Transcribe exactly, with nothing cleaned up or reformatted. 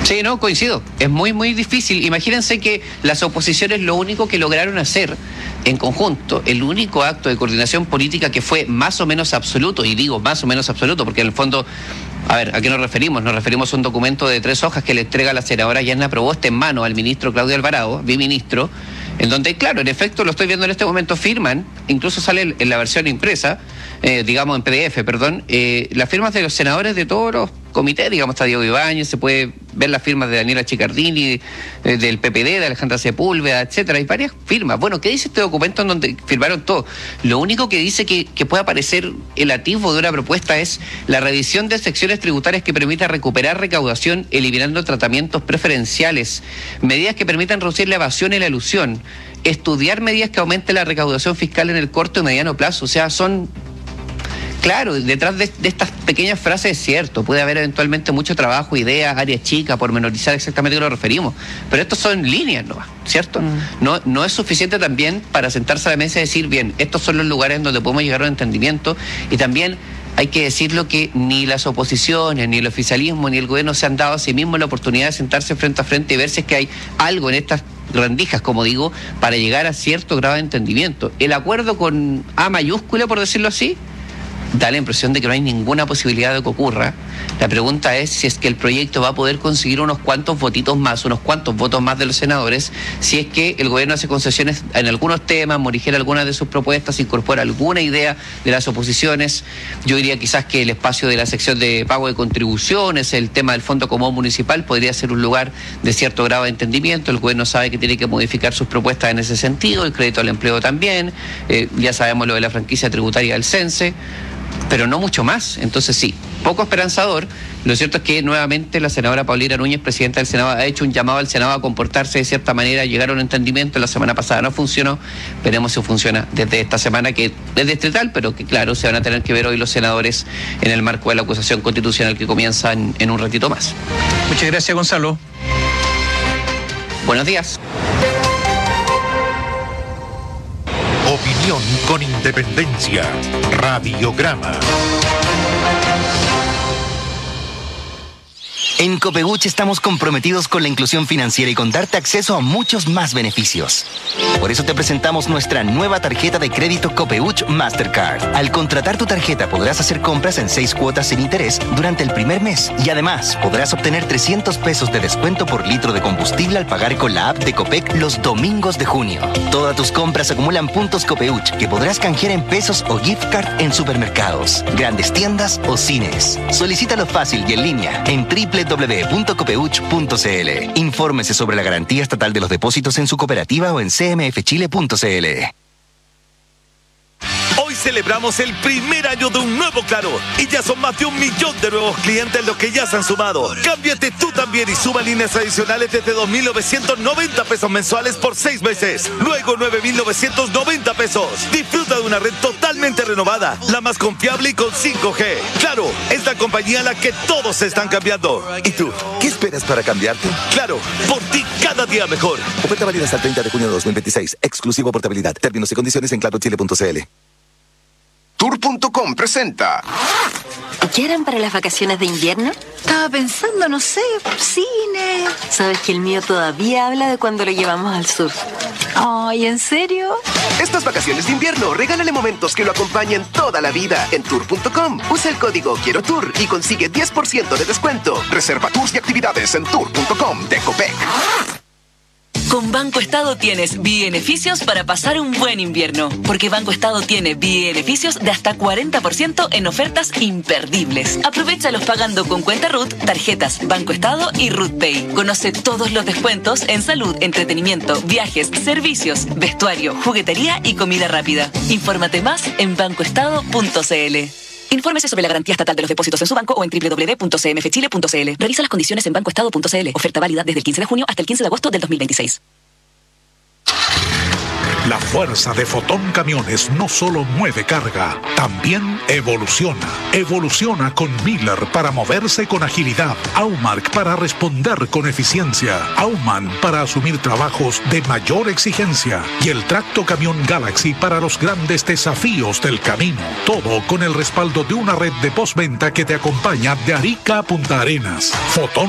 Sí, no, coincido. Es muy, muy difícil. Imagínense que las oposiciones lo único que lograron hacer en conjunto, el único acto de coordinación política que fue más o menos absoluto, y digo más o menos absoluto, porque en el fondo, a ver, ¿a qué nos referimos? Nos referimos a un documento de tres hojas que le entrega la senadora Yanna Proboste en mano al ministro Claudio Alvarado, biministro, en donde, claro, en efecto, lo estoy viendo en este momento, firman, incluso sale en la versión impresa, eh, digamos en P D F, perdón, eh, las firmas de los senadores de todos los comités, digamos, está Diego Ibáñez, se puede ver las firmas de Daniela Chicardini, eh, del P P D, de Alejandra Sepúlveda, etcétera, hay varias firmas. Bueno, ¿qué dice este documento en donde firmaron todo? Lo único que dice que, que puede aparecer el atisbo de una propuesta es la revisión de secciones tributarias que permita recuperar recaudación eliminando tratamientos preferenciales, medidas que permitan reducir la evasión y la elusión, estudiar medidas que aumenten la recaudación fiscal en el corto y mediano plazo. O sea, son... Claro, detrás de, de estas pequeñas frases es cierto, puede haber eventualmente mucho trabajo, ideas, áreas chicas, pormenorizar exactamente a qué nos referimos, pero estos son líneas nomás, ¿cierto? Mm. No, no es suficiente también para sentarse a la mesa y decir, bien, estos son los lugares en donde podemos llegar a un entendimiento, y también hay que decirlo que ni las oposiciones, ni el oficialismo, ni el gobierno se han dado a sí mismos la oportunidad de sentarse frente a frente y ver si es que hay algo en estas rendijas, como digo, para llegar a cierto grado de entendimiento. El acuerdo con A mayúscula, por decirlo así, da la impresión de que no hay ninguna posibilidad de que ocurra. La pregunta es si es que el proyecto va a poder conseguir unos cuantos votitos más, unos cuantos votos más de los senadores, si es que el gobierno hace concesiones en algunos temas, morigera algunas de sus propuestas, incorpora alguna idea de las oposiciones. Yo diría quizás que el espacio de la sección de pago de contribuciones, el tema del Fondo Común Municipal, podría ser un lugar de cierto grado de entendimiento. El gobierno sabe que tiene que modificar sus propuestas en ese sentido, el crédito al empleo también, eh, ya sabemos lo de la franquicia tributaria del CENSE, pero no mucho más. Entonces sí, poco esperanzador. Lo cierto es que nuevamente la senadora Paulina Núñez, presidenta del Senado, ha hecho un llamado al Senado a comportarse de cierta manera, llegar a un entendimiento. La semana pasada no funcionó, veremos si funciona desde esta semana, que es distrital, pero que claro, se van a tener que ver hoy los senadores en el marco de la acusación constitucional que comienza en, en un ratito más. Muchas gracias, Gonzalo. Buenos días. Opinión con independencia. Radiograma. En Copeuch estamos comprometidos con la inclusión financiera y con darte acceso a muchos más beneficios. Por eso te presentamos nuestra nueva tarjeta de crédito Copeuch Mastercard. Al contratar tu tarjeta podrás hacer compras en seis cuotas sin interés durante el primer mes. Y además podrás obtener trescientos pesos de descuento por litro de combustible al pagar con la app de Copec los domingos de junio. Todas tus compras acumulan puntos Copeuch que podrás canjear en pesos o gift card en supermercados, grandes tiendas o cines. Solicítalo fácil y en línea en doble u doble u doble u punto copeuch punto c l. Infórmese sobre la garantía estatal de los depósitos en su cooperativa o en c m f chile punto c l. Hoy celebramos el primer año de un nuevo Claro y ya son más de un millón de nuevos clientes los que ya se han sumado. Cámbiate tú también y suma líneas adicionales desde dos mil novecientos noventa pesos mensuales por seis meses. Luego nueve mil novecientos noventa pesos. Disfruta de una red totalmente renovada, la más confiable y con cinco G. Claro, es la compañía a la que todos se están cambiando. ¿Y tú? ¿Qué esperas para cambiarte? Claro, por ti cada día mejor. Oferta válida hasta el treinta de junio de dos mil veintiséis. Exclusivo portabilidad. Términos y condiciones en claro chile punto c l. Tour punto com presenta. ¿Qué harán para las vacaciones de invierno? Estaba pensando, no sé, cine. Sabes que el mío todavía habla de cuando lo llevamos al sur. Ay, ¿en serio? Estas vacaciones de invierno, regálale momentos que lo acompañen toda la vida en Tour punto com. Usa el código Quiero Tour y consigue diez por ciento de descuento. Reserva tours y actividades en Tour punto com de Copec. Con Banco Estado tienes beneficios para pasar un buen invierno, porque Banco Estado tiene beneficios de hasta cuarenta por ciento en ofertas imperdibles. Aprovéchalos pagando con cuenta R U T, tarjetas Banco Estado y R U T Pay. Conoce todos los descuentos en salud, entretenimiento, viajes, servicios, vestuario, juguetería y comida rápida. Infórmate más en banco estado punto c l. Infórmese sobre la garantía estatal de los depósitos en su banco o en doble u doble u doble u punto c m f chile punto c l. Revisa las condiciones en banco estado punto c l. Oferta válida desde el quince de junio hasta el quince de agosto del dos mil veintiséis. La fuerza de Fotón Camiones no solo mueve carga, también evoluciona. Evoluciona con Miller para moverse con agilidad, Aumark para responder con eficiencia, Auman para asumir trabajos de mayor exigencia y el tracto camión Galaxy para los grandes desafíos del camino. Todo con el respaldo de una red de postventa que te acompaña de Arica a Punta Arenas. Fotón